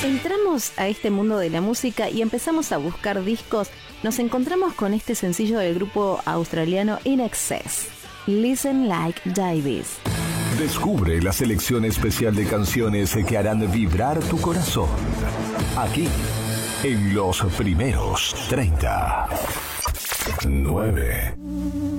entramos a este mundo de la música y empezamos a buscar discos, nos encontramos con este sencillo del grupo australiano In Excess, Listen Like Davis. Descubre la selección especial de canciones que harán vibrar tu corazón. Aquí, en los primeros 30. 9.